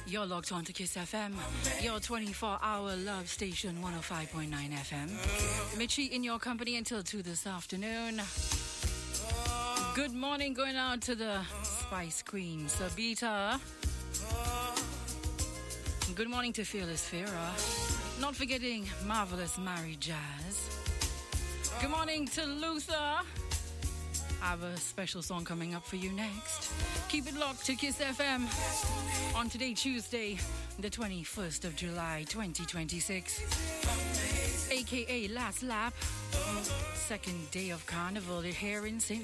You're locked on to Kiss FM, your 24-hour love station, 105.9 FM. Mitchie in your company until 2 this afternoon. Good morning going out to the Spice Queen, Sabita. Good morning to Fearless Farah. Not forgetting Marvelous Mary Jazz. Good morning to Luther. I have a special song coming up for you next. Keep it locked to Kiss FM on today, Tuesday, the 21st of July, 2026. AKA Last Lap. Second day of Carnival here in St.